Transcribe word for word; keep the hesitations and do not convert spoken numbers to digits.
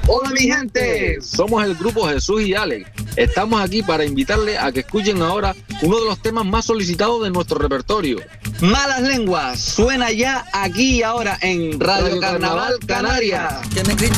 Hola mi gente, somos el grupo Jesús y Alex. Estamos aquí para invitarles a que escuchen ahora uno de los temas más solicitados de nuestro repertorio. Malas Lenguas, suena ya aquí y ahora en Radio, Radio Carnaval, Carnaval Canarias. Que me griten